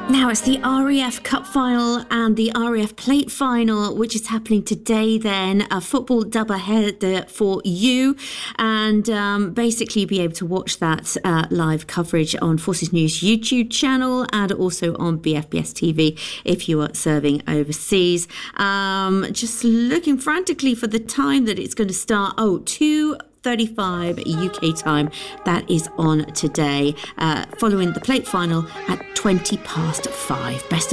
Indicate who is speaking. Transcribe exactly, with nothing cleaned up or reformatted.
Speaker 1: Now it's the R E F Cup Final and the R E F Plate Final, which is happening today then. A football doubleheader for you. And um, basically be able to watch that uh, live coverage on Forces News YouTube channel and also on B F B S T V if you are serving overseas. Um, just looking frantically for the time that it's going to start. Oh, two thirty-five U K time. That is on today, uh, following the plate final at twenty past five. Best